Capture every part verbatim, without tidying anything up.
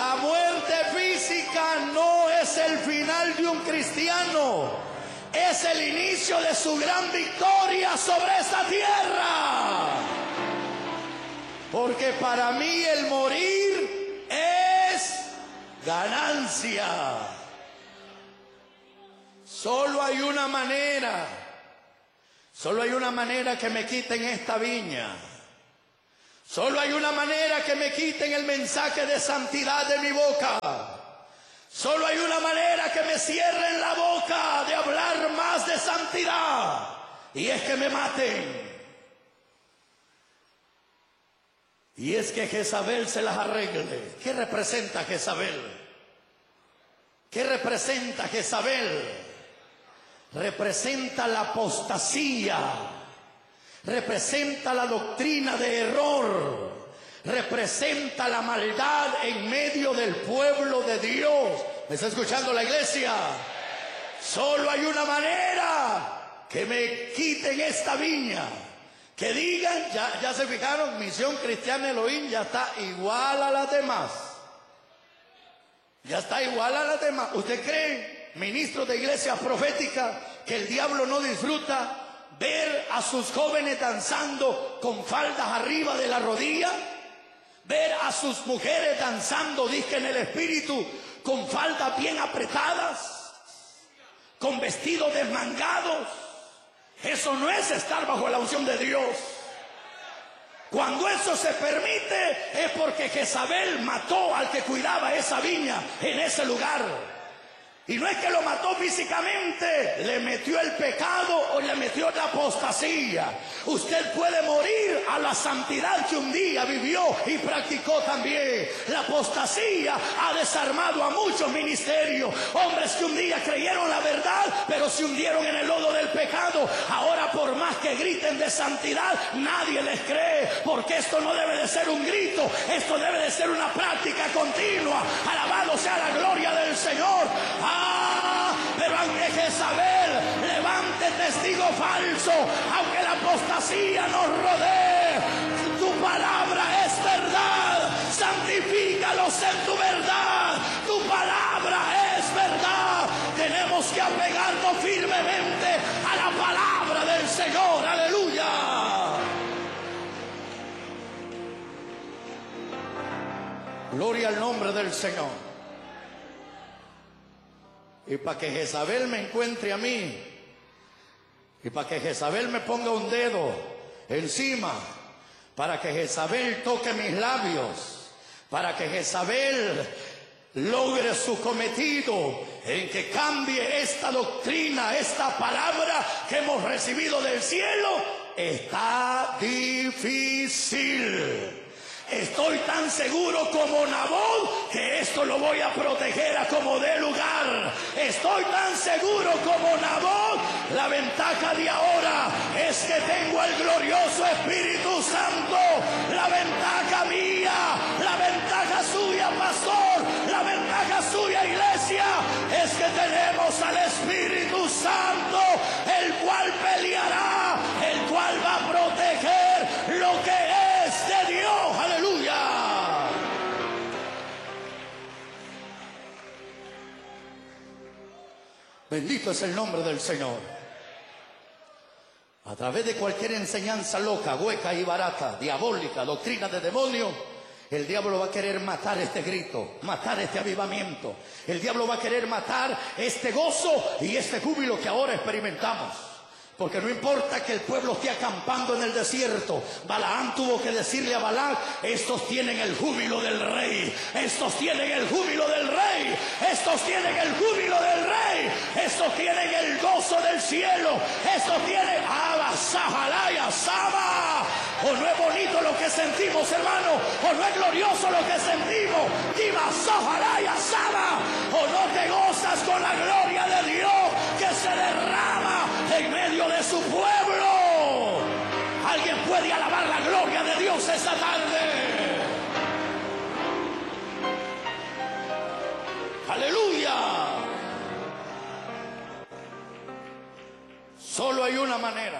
La muerte física no es el final de un cristiano, es el inicio de su gran victoria sobre esta tierra. Porque para mí el morir es ganancia. Solo hay una manera, solo hay una manera que me quiten esta viña. Solo hay una manera que me quiten el mensaje de santidad de mi boca. Solo hay una manera que me cierren la boca de hablar más de santidad, y es que me maten. Y es que Jezabel se las arregle. ¿Qué representa Jezabel? ¿Qué representa Jezabel? Representa la apostasía. Representa la doctrina de error, representa la maldad en medio del pueblo de Dios. ¿Me está escuchando la iglesia? Solo hay una manera que me quiten esta viña, que digan, ya, ya se fijaron, Misión Cristiana Elohim ya está igual a las demás, ya está igual a las demás. ¿Usted cree, ministros de iglesias proféticas, que el diablo no disfruta ver a sus jóvenes danzando con faldas arriba de la rodilla? Ver a sus mujeres danzando, dije en el espíritu, con faldas bien apretadas, con vestidos desmangados. Eso no es estar bajo la unción de Dios. Cuando eso se permite es porque Jezabel mató al que cuidaba esa viña en ese lugar. Y no es que lo mató físicamente, le metió el pecado o le metió la apostasía. Usted puede morir a la santidad que un día vivió y practicó también. La apostasía ha desarmado a muchos ministerios. Hombres que un día creyeron la verdad, pero se hundieron en el lodo del pecado. Ahora, por más que griten de santidad, nadie les cree, porque esto no debe de ser un grito, esto debe de ser una práctica continua. Alabado sea la gloria del Señor. Ah, pero aunque Jezabel levante testigo falso, aunque la apostasía nos rodee, tu palabra es verdad. Santifícalos en tu verdad. Tu palabra es verdad. Tenemos que apegarnos firmemente a la palabra del Señor. Aleluya. Gloria al nombre del Señor. Y para que Jezabel me encuentre a mí, y para que Jezabel me ponga un dedo encima, para que Jezabel toque mis labios, para que Jezabel logre su cometido en que cambie esta doctrina, esta palabra que hemos recibido del cielo, está difícil. Estoy tan seguro como Nabot que esto lo voy a proteger a como dé lugar. Estoy tan seguro como Nabot. La ventaja de ahora es que tengo el glorioso Espíritu Santo. La ventaja mía, la ventaja suya, pastor, la ventaja suya, iglesia, es que tenemos al Espíritu Santo, el cual peleará, el cual va a proteger lo que es de Dios. Aleluya. Bendito es el nombre del Señor. A través de cualquier enseñanza loca, hueca y barata, diabólica, doctrina de demonio, el diablo va a querer matar este grito, matar este avivamiento. El diablo va a querer matar este gozo y este júbilo que ahora experimentamos. Porque no importa que el pueblo esté acampando en el desierto. Balaam tuvo que decirle a Balac: estos tienen el júbilo del rey, estos tienen el júbilo del rey, estos tienen el júbilo del rey, estos tienen el gozo del cielo, estos tienen Abasajalaya Sama. O no es bonito lo que sentimos, hermano, o no es glorioso lo que sentimos, Abasajalaya Sama. O no te gozas con la gloria de Dios que se derrama en medio de su pueblo. Alguien puede alabar la gloria de Dios esta tarde. Aleluya. Solo hay una manera,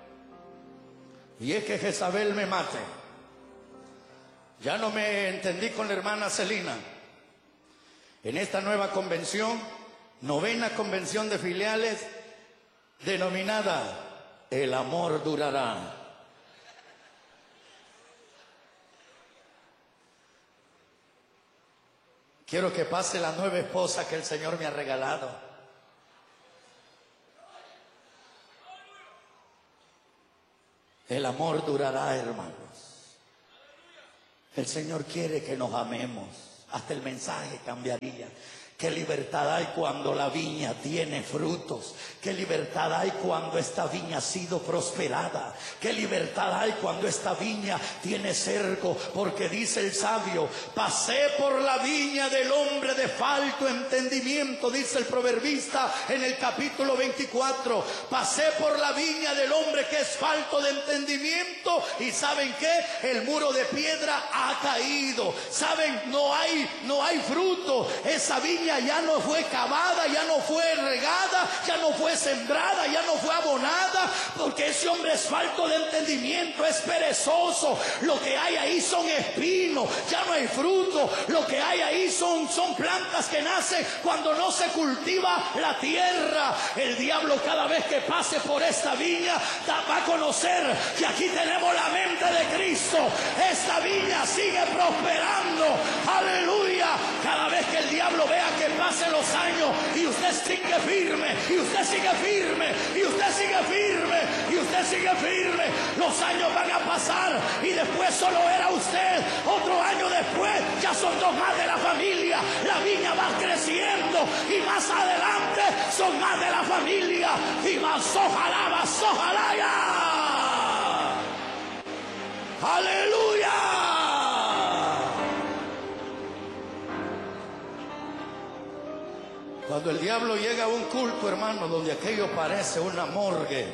y es que Jezabel me mate. Ya no me entendí con la hermana Celina. en esta nueva convención, novena convención de filiales, denominada El amor durará. Quiero que pase la nueva esposa que el Señor me ha regalado. El amor durará, hermanos. El Señor quiere que nos amemos. Hasta el mensaje cambiaría. Qué libertad hay cuando la viña tiene frutos. Qué libertad hay cuando esta viña ha sido prosperada. Qué libertad hay cuando esta viña tiene cerco. Porque dice el sabio: pasé por la viña del hombre de falto entendimiento. Dice el proverbista en el capítulo veinticuatro. Pasé por la viña del hombre que es falto de entendimiento. Y ¿saben qué? El muro de piedra ha caído. ¿Saben? No hay, no hay fruto. Esa viña ya no fue cavada, ya no fue regada, ya no fue sembrada, ya no fue abonada, porque ese hombre es falto de entendimiento, es perezoso. Lo que hay ahí son espinos, ya no hay fruto. Lo que hay ahí son, son plantas que nacen cuando no se cultiva la tierra. El diablo, cada vez que pase por esta viña, va a conocer que aquí tenemos la mente de Cristo. Esta viña sigue prosperando. Aleluya. Cada vez que el diablo vea que pasen los años y usted sigue firme, y usted sigue firme, y usted sigue firme, y usted sigue firme, los años van a pasar y después solo era usted. Otro año después ya son dos más de la familia. La viña va creciendo y más adelante son más de la familia. Y más ojalá, más ojalá ya. Aleluya. Cuando el diablo llega a un culto, hermano, donde aquello parece una morgue,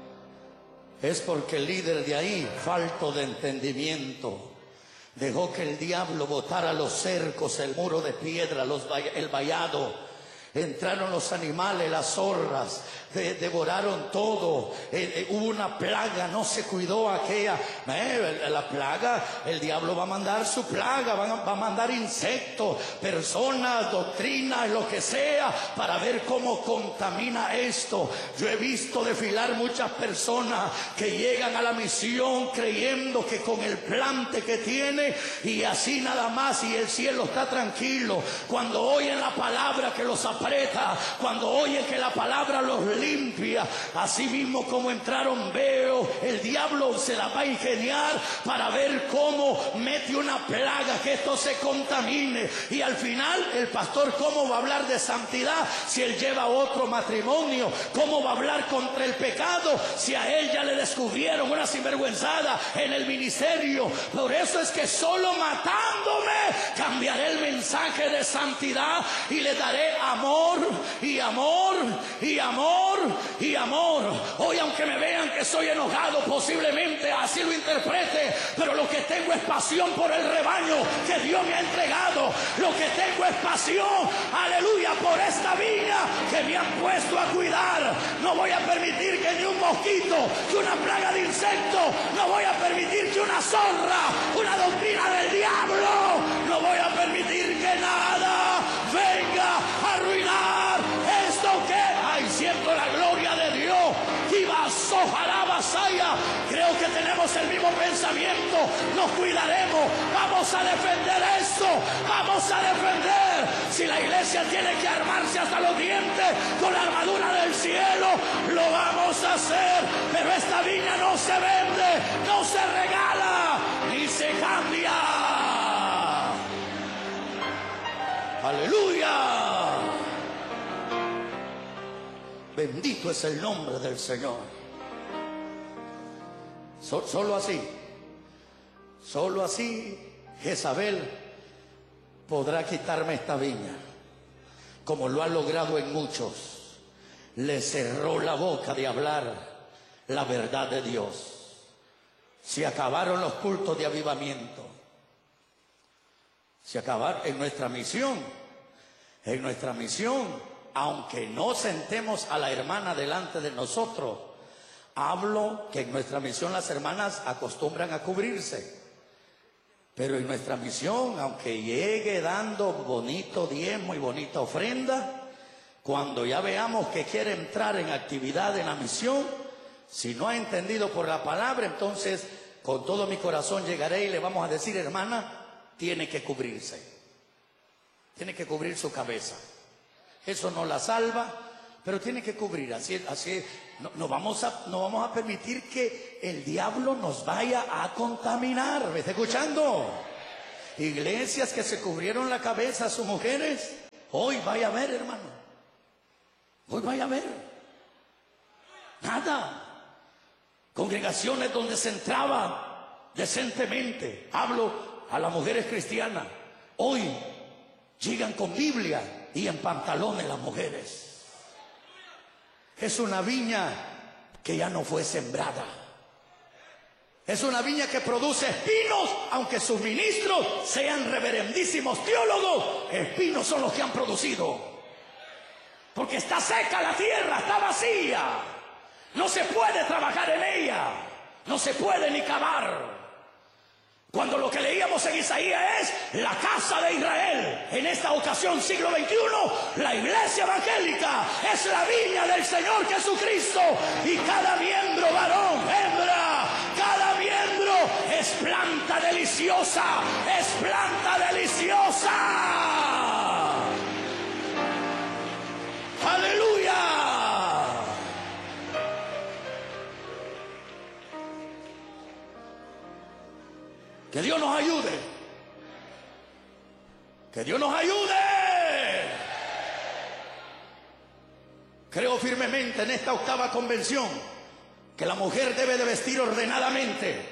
es porque el líder de ahí, falto de entendimiento, dejó que el diablo botara los cercos, el muro de piedra, los, el vallado. Entraron los animales, las zorras, de, devoraron todo. Eh, eh, hubo una plaga, no se cuidó aquella. Eh, la plaga, el diablo va a mandar su plaga, va a, va a mandar insectos, personas, doctrinas, lo que sea, para ver cómo contamina esto. Yo he visto desfilar muchas personas que llegan a la misión creyendo que con el plante que tiene y así nada más, y el cielo está tranquilo. Cuando oyen la palabra que los aprieta, cuando oyen que la palabra los limpia, así mismo como entraron, veo, el diablo se la va a ingeniar para ver cómo mete una plaga, que esto se contamine. Y al final el pastor, ¿cómo va a hablar de santidad si él lleva otro matrimonio? ¿Cómo va a hablar contra el pecado si a él ya le descubrieron una sinvergüenzada en el ministerio? Por eso es que solo matándome cambiaré el mensaje de santidad y le daré amor y amor y amor y amor. Hoy, aunque me vean que soy enojado, posiblemente así lo interprete, pero lo que tengo es pasión por el rebaño que Dios me ha entregado. Lo que tengo es pasión, aleluya, por esta viña que me han puesto a cuidar. No voy a permitir que ni un mosquito, que una plaga de insectos, no voy a permitir que una zorra, una doctrina del diablo, no voy a permitir que nada venga a arruinar esto que hay. Siento la gloria de Dios. Y vas, ojalá, vasalla. Creo que tenemos el mismo pensamiento. Nos cuidaremos. Vamos a defender esto. Vamos a defender. Si la iglesia tiene que armarse hasta los dientes con la armadura del cielo, lo vamos a hacer. Pero esta viña no se vende, no se regala, ni se cambia. Aleluya. Bendito es el nombre del Señor. So, solo así, solo así Jezabel podrá quitarme esta viña, como lo ha logrado en muchos. Le cerró la boca de hablar la verdad de Dios. Se acabaron los cultos de avivamiento. Se acabaron en nuestra misión. En nuestra misión, aunque no sentemos a la hermana delante de nosotros, hablo que en nuestra misión las hermanas acostumbran a cubrirse. Pero en nuestra misión, aunque llegue dando bonito diezmo y bonita ofrenda, cuando ya veamos que quiere entrar en actividad en la misión, si no ha entendido por la palabra, entonces con todo mi corazón llegaré y le vamos a decir: hermana, tiene que cubrirse, tiene que cubrir su cabeza. Eso no la salva, pero tiene que cubrir. Así, así no, no, vamos a, no vamos a permitir que el diablo nos vaya a contaminar. ¿Me está escuchando? Iglesias que se cubrieron la cabeza a sus mujeres, hoy vaya a ver, hermano. Hoy vaya a ver. Nada. Congregaciones donde se entraba decentemente. Hablo a las mujeres cristianas. Hoy llegan con Biblia y en pantalones las mujeres. Es una viña que ya no fue sembrada. Es una viña que produce espinos, aunque sus ministros sean reverendísimos teólogos. Espinos son los que han producido. Porque está seca la tierra, está vacía. No se puede trabajar en ella. No se puede ni cavar. Cuando lo que leíamos en Isaías es la casa de Israel. En esta ocasión, siglo veintiuno, la iglesia evangélica es la viña del Señor Jesucristo. Y cada miembro, varón, hembra, cada miembro es planta deliciosa. Es planta deliciosa. ¡Aleluya! Que Dios nos ayude. Que Dios nos ayude. Creo firmemente en esta octava convención que la mujer debe de vestir ordenadamente.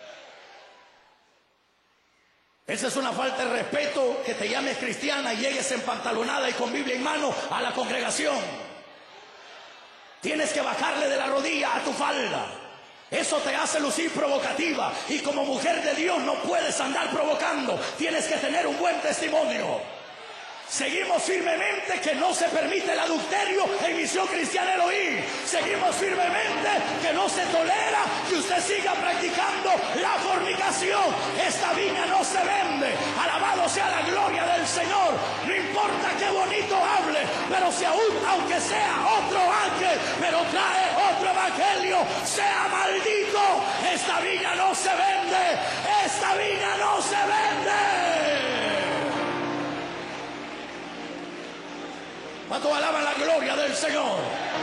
Esa es una falta de respeto que te llames cristiana y llegues empantalonada y con Biblia en mano a la congregación. Tienes que bajarle de la rodilla a tu falda. Eso te hace lucir provocativa. Y como mujer de Dios no puedes andar provocando. Tienes que tener un buen testimonio. Seguimos firmemente que no se permite el adulterio en Misión Cristiana Elohim. Seguimos firmemente que no se tolera que usted siga practicando la fornicación. Esta viña no se vende. Alabado sea la gloria del Señor. No importa qué bonito hable, pero si aún, aunque sea otro ángel, pero trae otro evangelio, sea maldito. Esta viña no se vende. Esta viña no se vende. ¿Cuántos alaban la gloria del Señor?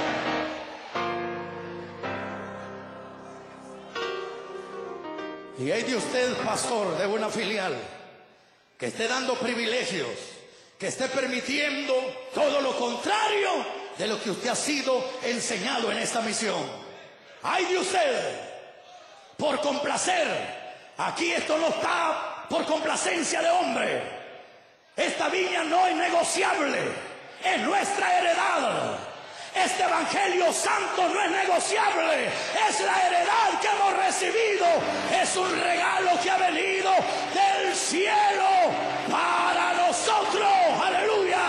Y hay de usted, pastor de una filial, que esté dando privilegios, que esté permitiendo todo lo contrario de lo que usted ha sido enseñado en esta misión. Hay de usted, por complacer. Aquí esto no está por complacencia de hombre. Esta viña no es negociable. Es nuestra heredad. Este evangelio santo no es negociable. Es la heredad que hemos recibido. Es un regalo que ha venido del cielo para nosotros. Aleluya.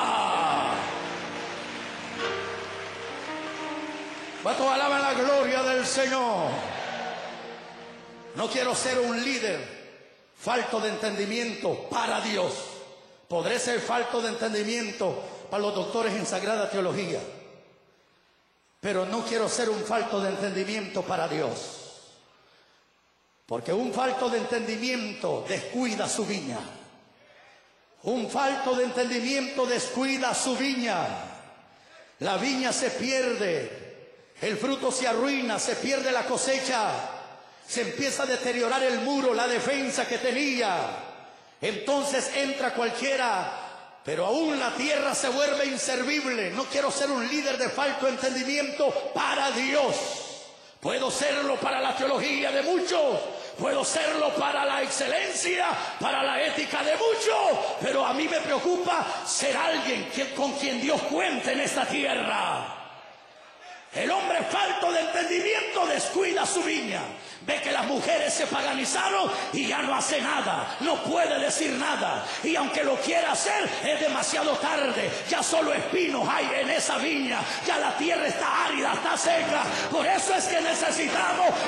¿Cuántos alaban la gloria del Señor? No quiero ser un líder falto de entendimiento para Dios. Podré ser falto de entendimiento para los doctores en Sagrada Teología, pero no quiero ser un falto de entendimiento para Dios, porque un falto de entendimiento descuida su viña. Un falto de entendimiento descuida su viña. La viña se pierde, el fruto se arruina, se pierde la cosecha, se empieza a deteriorar el muro, la defensa que tenía. Entonces entra cualquiera, pero aún la tierra se vuelve inservible. No quiero ser un líder de falto entendimiento para Dios. Puedo serlo para la teología de muchos, puedo serlo para la excelencia, para la ética de muchos, pero a mí me preocupa ser alguien que, con quien Dios cuente en esta tierra. El hombre falto de entendimiento descuida su viña. Ve que las mujeres se paganizaron y ya no hace nada, no puede decir nada. Y aunque lo quiera hacer, es demasiado tarde. Ya solo espinos hay en esa viña. Ya la tierra está árida, está seca. Por eso es que necesitamos